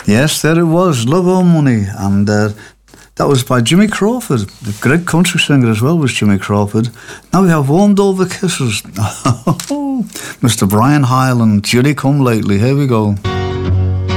Yes, there it was, Love or Money, and that was by Jimmy Crawford. The great country singer as well was Jimmy Crawford. Now we have Warmed Over Kisses. Mr. Brian Hyland, Judy Come Lately. Here we go.